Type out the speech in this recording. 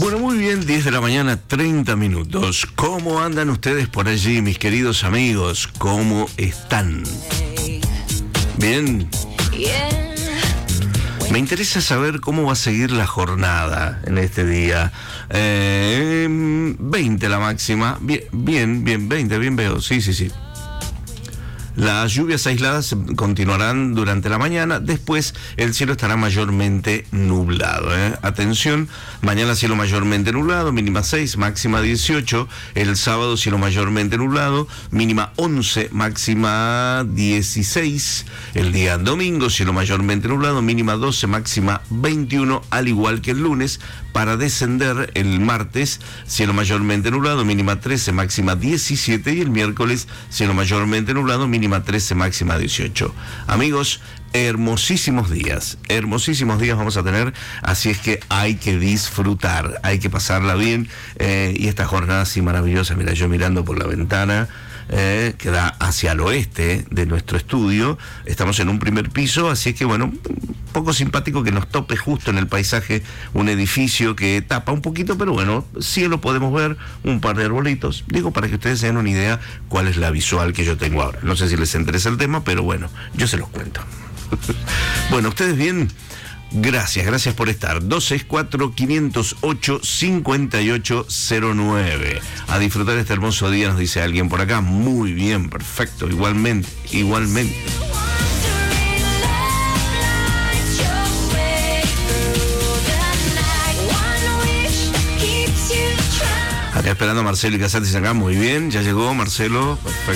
Bueno, muy bien, 10 de la mañana, 30 minutos. ¿Cómo andan ustedes por allí, mis queridos amigos? ¿Cómo están? ¿Bien? Me interesa saber cómo va a seguir la jornada en este día. 20 la máxima. Bien, 20, bien veo. Sí. Las lluvias aisladas continuarán durante la mañana, después el cielo estará mayormente nublado. Atención, mañana cielo mayormente nublado, mínima 6, máxima 18. El sábado cielo mayormente nublado, mínima 11, máxima 16. El día domingo cielo mayormente nublado, mínima 12, máxima 21, al igual que el lunes. Para descender el martes, cielo mayormente nublado, mínima 13, máxima 17. Y el miércoles, cielo mayormente nublado, mínima 13, máxima 18. Amigos, hermosísimos días vamos a tener, así es que hay que disfrutar, hay que pasarla bien, y esta jornada así maravillosa. Mira, yo mirando por la ventana, que da hacia el oeste de nuestro estudio, estamos en un primer piso, así es que bueno, poco simpático que nos tope justo en el paisaje un edificio que tapa un poquito, pero bueno, sí lo podemos ver, un par de arbolitos, digo, para que ustedes se den una idea cuál es la visual que yo tengo ahora. No sé si les interesa el tema, pero bueno, yo se los cuento. Bueno, ustedes bien, gracias por estar. 264-508-5809. A disfrutar este hermoso día, nos dice alguien por acá. Muy bien, perfecto, igualmente. Acá esperando a Marcelo y Casatis acá, muy bien, ya llegó Marcelo, perfecto.